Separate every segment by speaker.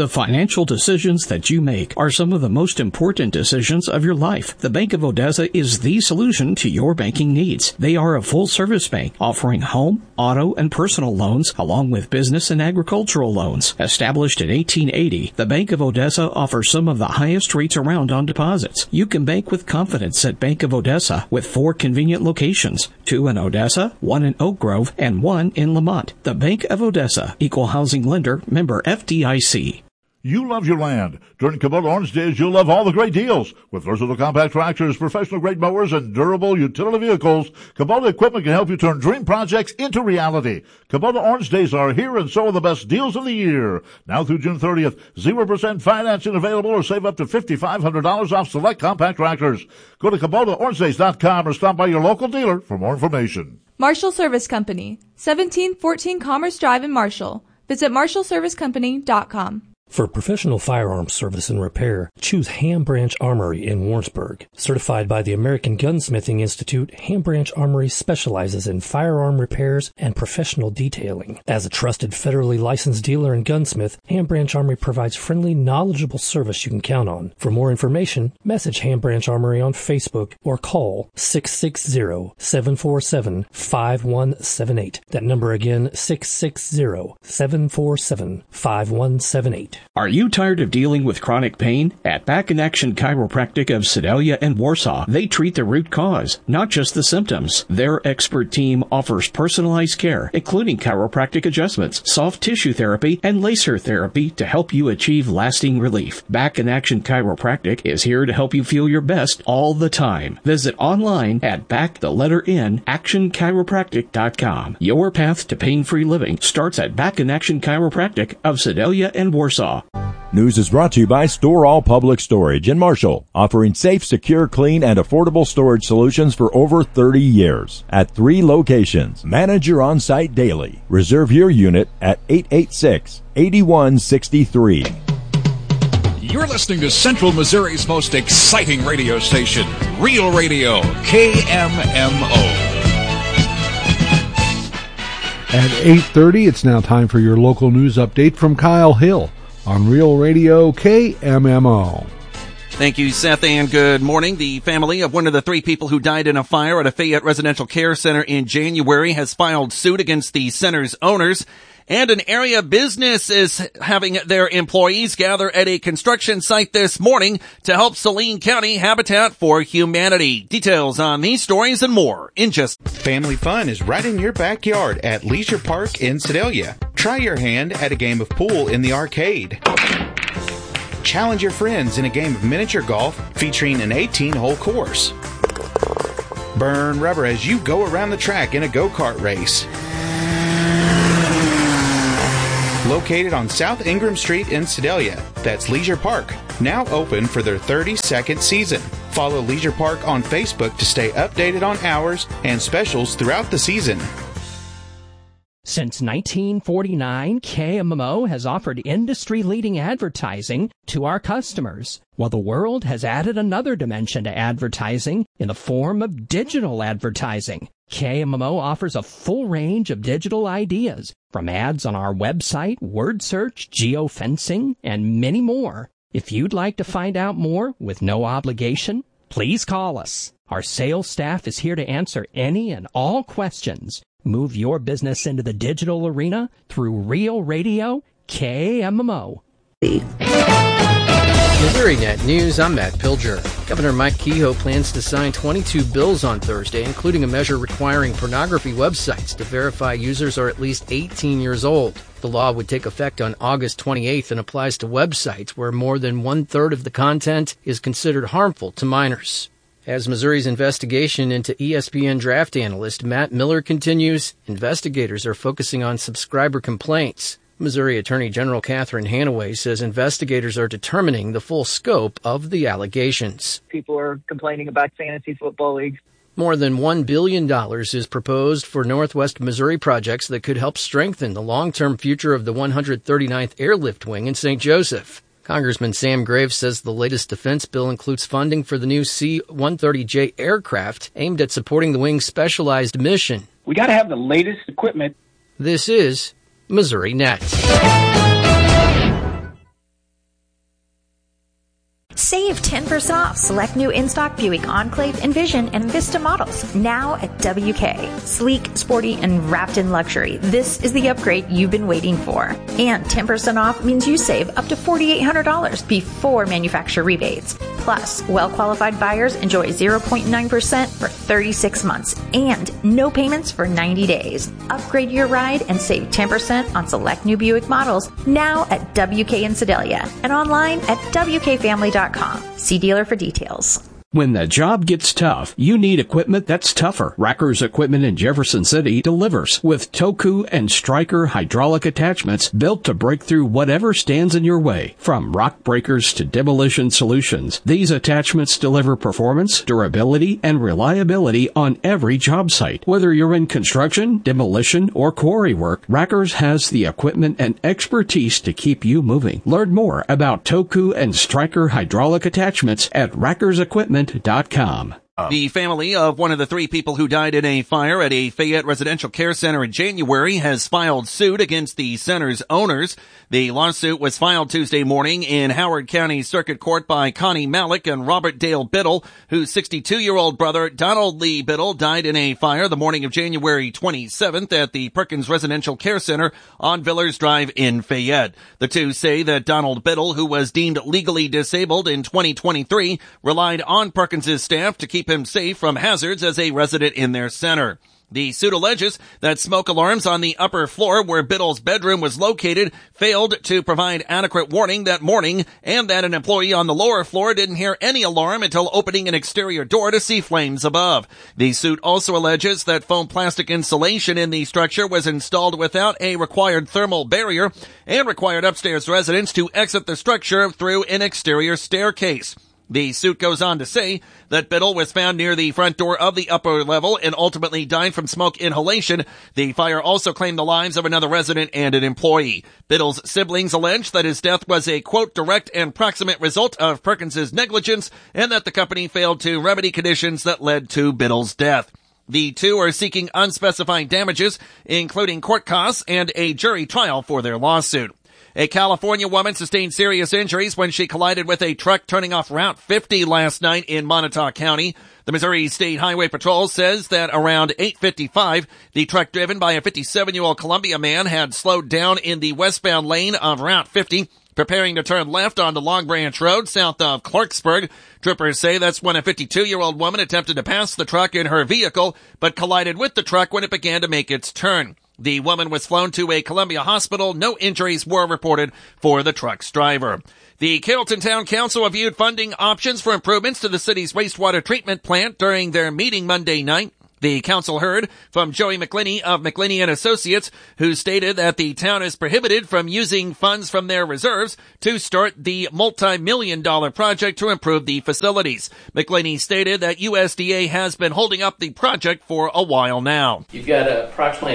Speaker 1: The financial decisions that you make are some of the most important decisions of your life. The Bank of Odessa is the solution to your banking needs. They are a full-service bank offering home, auto, and personal loans along with business and agricultural loans. Established in 1880, the Bank of Odessa offers some of the highest rates around on deposits. You can bank with confidence at Bank of Odessa with 4 convenient locations, 2 in Odessa, 1 in Oak Grove, and 1 in Lamont. The Bank of Odessa, Equal Housing Lender, member FDIC.
Speaker 2: You love your land. During Kubota Orange Days, you'll love all the great deals. With versatile compact tractors, professional-grade mowers, and durable utility vehicles, Kubota equipment can help you turn dream projects into reality. Kubota Orange Days are here, and so are the best deals of the year. Now through June 30th, 0% financing available or save up to $5,500 off select compact tractors. Go to KubotaOrangeDays.com or stop by your local dealer for more information.
Speaker 3: Marshall Service Company, 1714 Commerce Drive in Marshall. Visit MarshallServiceCompany.com.
Speaker 4: For professional firearms service and repair, choose Ham Branch Armory in Warrensburg. Certified by the American Gunsmithing Institute, Ham Branch Armory specializes in firearm repairs and professional detailing. As a trusted federally licensed dealer and gunsmith, Ham Branch Armory provides friendly, knowledgeable service you can count on. For more information, message Ham Branch Armory on Facebook or call 660-747-5178. That number again, 660-747-5178.
Speaker 1: Are you tired of dealing with chronic pain? At Back in Action Chiropractic of Sedalia and Warsaw, they treat the root cause, not just the symptoms. Their expert team offers personalized care, including chiropractic adjustments, soft tissue therapy, and laser therapy to help you achieve lasting relief. Back in Action Chiropractic is here to help you feel your best all the time. Visit online at actionchiropractic.com. Your path to pain-free living starts at Back in Action Chiropractic of Sedalia and Warsaw.
Speaker 5: News is brought to you by Store All Public Storage in Marshall, offering safe, secure, clean, and affordable storage solutions for over 30 years. At 3 locations. Manage your on-site daily. Reserve your unit at 886-8163.
Speaker 6: You're listening to Central Missouri's most exciting radio station, Real Radio, KMMO.
Speaker 7: At 8:30, it's now time for your local news update from Kyle Hill on Real Radio KMMO.
Speaker 8: Thank you, Seth, and good morning. The family of one of the 3 people who died in a fire at a Fayette Residential Care Center in January has filed suit against the center's owners. And an area business is having their employees gather at a construction site this morning to help Saline County Habitat for Humanity. Details on these stories and more in just...
Speaker 9: Family fun is right in your backyard at Leisure Park in Sedalia. Try your hand at a game of pool in the arcade. Challenge your friends in a game of miniature golf featuring an 18-hole course. Burn rubber as you go around the track in a go-kart race. Located on South Ingram Street in Sedalia, that's Leisure Park, now open for their 32nd season. Follow Leisure Park on Facebook to stay updated on hours and specials throughout the season.
Speaker 10: Since 1949, KMMO has offered industry-leading advertising to our customers, while the world has added another dimension to advertising in the form of digital advertising. KMMO offers a full range of digital ideas, from ads on our website, word search, geofencing, and many more. If you'd like to find out more with no obligation, please call us. Our sales staff is here to answer any and all questions. Move your business into the digital arena through Real Radio KMMO.
Speaker 11: Missouri Net News, I'm Matt Pilger. Governor Mike Kehoe plans to sign 22 bills on Thursday, including a measure requiring pornography websites to verify users are at least 18 years old. The law would take effect on August 28th and applies to websites where more than one-third of the content is considered harmful to minors. As Missouri's investigation into ESPN draft analyst Matt Miller continues, investigators are focusing on subscriber complaints. Missouri Attorney General Catherine Hanaway says investigators are determining the full scope of the allegations.
Speaker 12: People are complaining about fantasy football leagues.
Speaker 11: More than $1 billion is proposed for Northwest Missouri projects that could help strengthen the long-term future of the 139th Airlift Wing in St. Joseph. Congressman Sam Graves says the latest defense bill includes funding for the new C-130J aircraft aimed at supporting the wing's specialized mission.
Speaker 13: We got to have the latest equipment.
Speaker 11: This is Missouri Net.
Speaker 13: Save 10% off select new in-stock Buick Enclave, Envision, and Vista models now at WK. Sleek, sporty, and wrapped in luxury. This is the upgrade you've been waiting for. And 10% off means you save up to $4,800 before manufacturer rebates. Plus, well-qualified buyers enjoy 0.9% for 36 months and no payments for 90 days. Upgrade your ride and save 10% on select new Buick models now at WK in Sedalia and online at WKFamily.com. See dealer for details.
Speaker 1: When the job gets tough, you need equipment that's tougher. Racker's Equipment in Jefferson City delivers with Toku and Stryker hydraulic attachments built to break through whatever stands in your way. From rock breakers to demolition solutions, these attachments deliver performance, durability, and reliability on every job site. Whether you're in construction, demolition, or quarry work, Racker's has the equipment and expertise to keep you moving. Learn more about Toku and Stryker hydraulic attachments at rackersequipment.com.
Speaker 8: The family of one of the 3 people who died in a fire at a Fayette Residential Care Center in January has filed suit against the center's owners. The lawsuit was filed Tuesday morning in Howard County Circuit Court by Connie Malik and Robert Dale Biddle, whose 62-year-old brother Donald Lee Biddle died in a fire the morning of January 27th at the Perkins Residential Care Center on Villers Drive in Fayette. The two say that Donald Biddle, who was deemed legally disabled in 2023, relied on Perkins's staff to keep him safe from hazards as a resident in their center. The suit alleges that smoke alarms on the upper floor where Biddle's bedroom was located failed to provide adequate warning that morning, and that an employee on the lower floor didn't hear any alarm until opening an exterior door to see flames above. The suit also alleges that foam plastic insulation in the structure was installed without a required thermal barrier and required upstairs residents to exit the structure through an exterior staircase. The suit goes on to say that Biddle was found near the front door of the upper level and ultimately died from smoke inhalation. The fire also claimed the lives of another resident and an employee. Biddle's siblings allege that his death was a, quote, direct and proximate result of Perkins's negligence and that the company failed to remedy conditions that led to Biddle's death. The two are seeking unspecified damages, including court costs and a jury trial for their lawsuit. A California woman sustained serious injuries when she collided with a truck turning off Route 50 last night in Montauk County. The Missouri State Highway Patrol says that around 8:55, the truck driven by a 57-year-old Columbia man had slowed down in the westbound lane of Route 50, preparing to turn left onto Long Branch Road south of Clarksburg. Troopers say that's when a 52-year-old woman attempted to pass the truck in her vehicle, but collided with the truck when it began to make its turn. The woman was flown to a Columbia hospital. No injuries were reported for the truck's driver. The Carrollton Town Council reviewed funding options for improvements to the city's wastewater treatment plant during their meeting Monday night. The council heard from Joey McClinney of McClinney & Associates, who stated that the town is prohibited from using funds from their reserves to start the multi-million-dollar project to improve the facilities. McClinney stated that USDA has been holding up the project for a while now.
Speaker 14: You've got approximately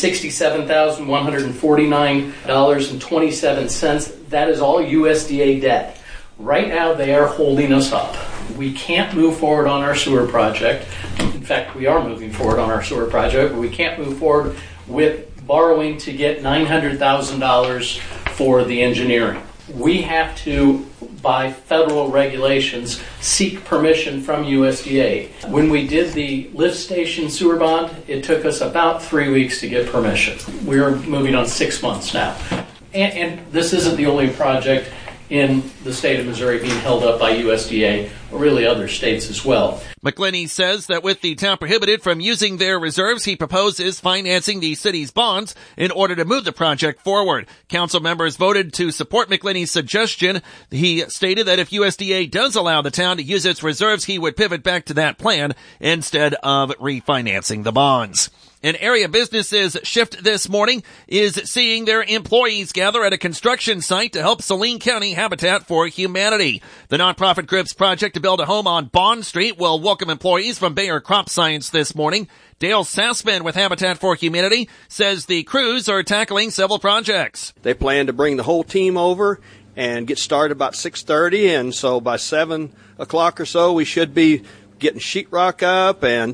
Speaker 14: $167,149.27. That is all USDA debt. Right now, they are holding us up. We can't move forward on our sewer project. In fact, we are moving forward on our sewer project, but we can't move forward with borrowing to get $900,000 for the engineering. We have to, by federal regulations, seek permission from USDA. When we did the lift station sewer bond, it took us about 3 weeks to get permission. We're moving on 6 months now. And this isn't the only project in the state of Missouri being held up by USDA, or really other states as well.
Speaker 8: McClinney says that with the town prohibited from using their reserves, he proposes financing the city's bonds in order to move the project forward. Council members voted to support McClinney's suggestion. He stated that if USDA does allow the town to use its reserves, he would pivot back to that plan instead of refinancing the bonds. An area businesses shift this morning is seeing their employees gather at a construction site to help Saline County Habitat for Humanity. The nonprofit group's project to build a home on Bond Street will welcome employees from Bayer Crop Science this morning. Dale Sassman with Habitat for Humanity says the crews are tackling several projects.
Speaker 15: They plan to bring the whole team over and get started about 6:30, and so by 7 o'clock or so we should be getting sheetrock up and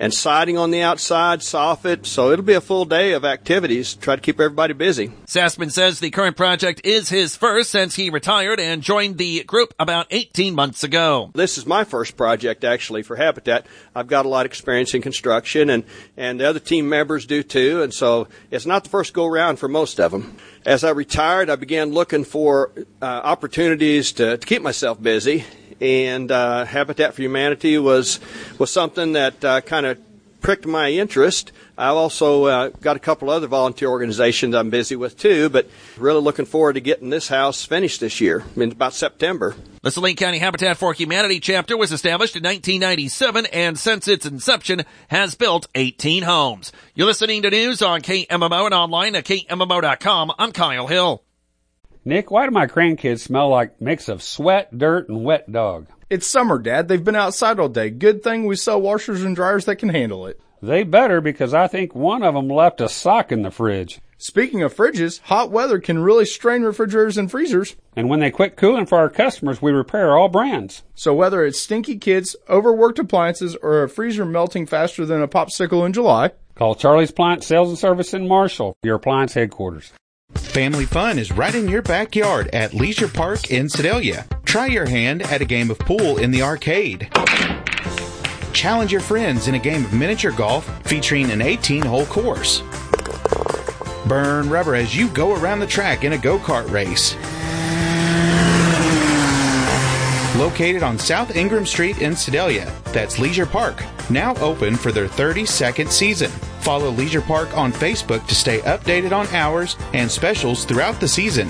Speaker 15: and siding on the outside, soffit. So it'll be a full day of activities. Try to keep everybody busy.
Speaker 8: Sassman says the current project is his first since he retired and joined the group about 18 months ago.
Speaker 15: This is my first project, actually, for Habitat. I've got a lot of experience in construction, and the other team members do too, and so it's not the first go-round for most of them. As I retired, I began looking for opportunities to keep myself busy, and Habitat for Humanity was something that kind of pricked my interest. I've also got a couple other volunteer organizations I'm busy with too, but really looking forward to getting this house finished this year, in about September.
Speaker 8: The Saline County Habitat for Humanity chapter was established in 1997 and since its inception has built 18 homes. You're listening to news on KMMO and online at KMMO.com. I'm Kyle Hill.
Speaker 16: Nick, why do my grandkids smell like a mix of sweat, dirt, and wet dog?
Speaker 17: It's summer, Dad. They've been outside all day. Good thing we sell washers and dryers that can handle it.
Speaker 16: They better, because I think one of them left a sock in the fridge.
Speaker 17: Speaking of fridges, hot weather can really strain refrigerators and freezers.
Speaker 16: And when they quit cooling for our customers, we repair all brands.
Speaker 17: So whether it's stinky kids, overworked appliances, or a freezer melting faster than a popsicle in July,
Speaker 16: call Charlie's Appliance Sales and Service in Marshall, your appliance headquarters.
Speaker 9: Family fun is right in your backyard at Leisure Park in Sedalia. Try your hand at a game of pool in the arcade. Challenge your friends in a game of miniature golf featuring an 18-hole course. Burn rubber as you go around the track in a go-kart race. Located on South Ingram Street in Sedalia, that's Leisure Park, now open for their 32nd season. Follow Leisure Park on Facebook to stay updated on hours and specials throughout the season.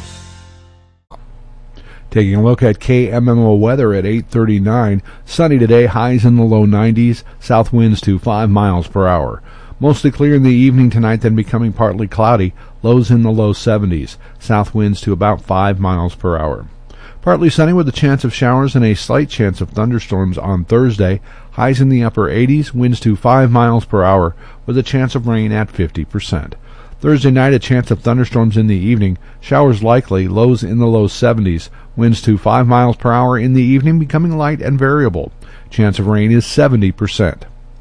Speaker 7: Taking a look at KMMO weather at 8:39. Sunny today, highs in the low 90s, south winds to 5 miles per hour. Mostly clear in the evening tonight, then becoming partly cloudy, lows in the low 70s, south winds to about 5 miles per hour. Partly sunny with a chance of showers and a slight chance of thunderstorms on Thursday, highs in the upper 80s, winds to 5 miles per hour with a chance of rain at 50%. Thursday night, a chance of thunderstorms in the evening, showers likely, lows in the low 70s, winds to 5 miles per hour in the evening, becoming light and variable. Chance of rain is 70%.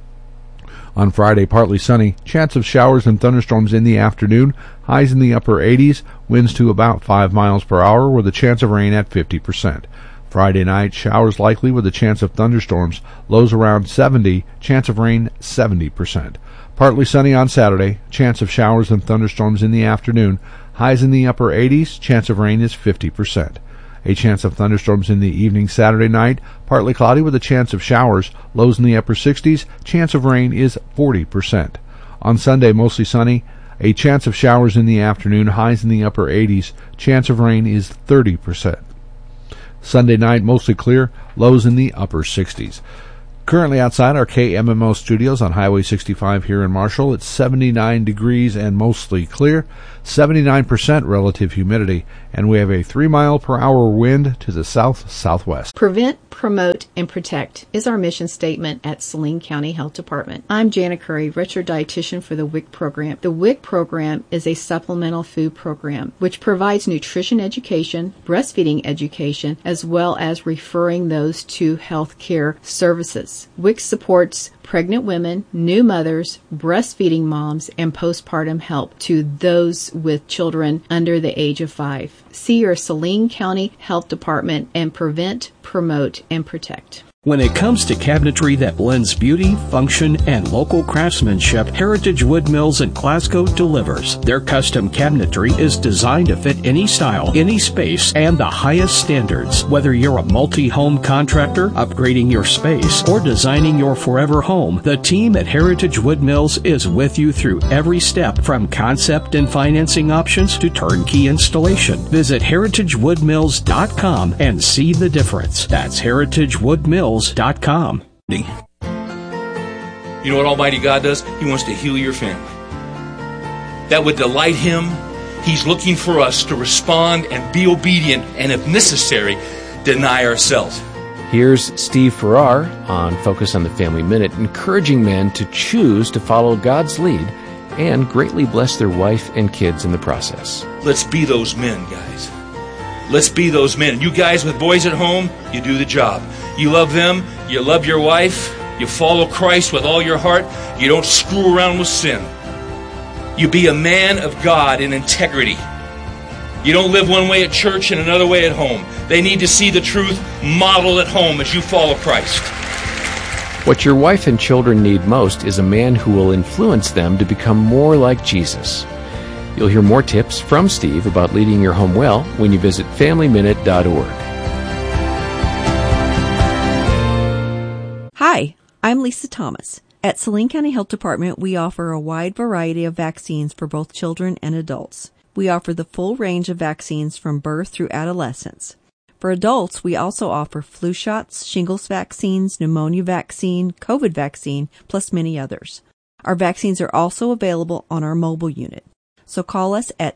Speaker 7: On Friday, partly sunny, chance of showers and thunderstorms in the afternoon, highs in the upper 80s, winds to about 5 miles per hour with a chance of rain at 50%. Friday night, showers likely with a chance of thunderstorms, lows around 70, chance of rain 70%. Partly sunny on Saturday, chance of showers and thunderstorms in the afternoon, highs in the upper 80s, chance of rain is 50%. A chance of thunderstorms in the evening Saturday night, partly cloudy with a chance of showers, lows in the upper 60s, chance of rain is 40%. On Sunday, mostly sunny, a chance of showers in the afternoon, highs in the upper 80s, chance of rain is 30%. Sunday night, mostly clear, lows in the upper 60s. Currently outside our KMMO studios on Highway 65 here in Marshall, it's 79 degrees and mostly clear, 79% relative humidity, and we have a 3-mile-per-hour wind to the south-southwest.
Speaker 18: Prevent, promote, and protect is our mission statement at Saline County Health Department. I'm Jana Curry, registered dietitian for the WIC program. The WIC program is a supplemental food program which provides nutrition education, breastfeeding education, as well as referring those to health care services. WIC supports pregnant women, new mothers, breastfeeding moms, and postpartum help to those with children under the age of 5. See your Saline County Health Department and prevent, promote, and protect.
Speaker 1: When it comes to cabinetry that blends beauty, function, and local craftsmanship, Heritage Wood Mills in Glasgow delivers. Their custom cabinetry is designed to fit any style, any space, and the highest standards. Whether you're a multi-home contractor, upgrading your space, or designing your forever home, the team at Heritage Wood Mills is with you through every step, from concept and financing options to turnkey installation. Visit heritagewoodmills.com and see the difference. That's heritagewoodmills.com.
Speaker 19: You know what Almighty God does? He wants to heal your family. That would delight Him. He's looking for us to respond and be obedient, and if necessary, deny ourselves.
Speaker 20: Here's Steve Farrar on Focus on the Family Minute, encouraging men to choose to follow God's lead and greatly bless their wife and kids in the process.
Speaker 19: Let's be those men, guys. Let's be those men. You guys with boys at home, you do the job. You love them, you love your wife, You follow Christ with all your heart. You don't screw around with sin. You be a man of God in integrity. You don't live one way at church and another way at home. They need to see the truth modeled at home as you follow Christ.
Speaker 20: What your wife and children need most is a man who will influence them to become more like Jesus. You'll hear more tips from Steve about leading your home well when you visit FamilyMinute.org.
Speaker 21: Hi, I'm Lisa Thomas. At Saline County Health Department, we offer a wide variety of vaccines for both children and adults. We offer the full range of vaccines from birth through adolescence. For adults, we also offer flu shots, shingles vaccines, pneumonia vaccine, COVID vaccine, plus many others. Our vaccines are also available on our mobile unit. So call us at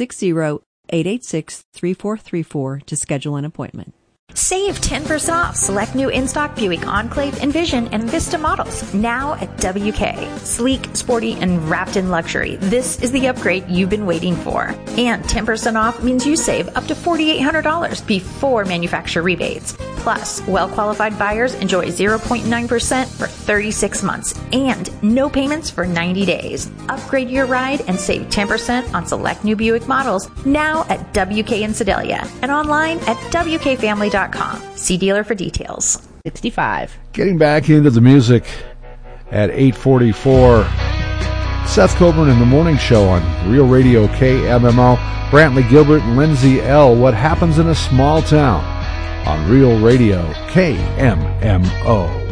Speaker 21: 660-886-3434 to schedule an appointment.
Speaker 13: Save 10% off select new in-stock Buick Enclave, Envision, and Vista models now at WK. Sleek, sporty, and wrapped in luxury. This is the upgrade you've been waiting for. And 10% off means you save up to $4,800 before manufacturer rebates. Plus, well-qualified buyers enjoy 0.9% for 36 months and no payments for 90 days. Upgrade your ride and save 10% on select new Buick models now at WK in Sedalia and online at WKFamily.com. See dealer for details.
Speaker 22: 65.
Speaker 7: Getting back into the music at 8:44. Seth Coburn in the Morning Show on Real Radio KMMO. Brantley Gilbert and Lindsay L. What Happens in a Small Town on Real Radio KMMO.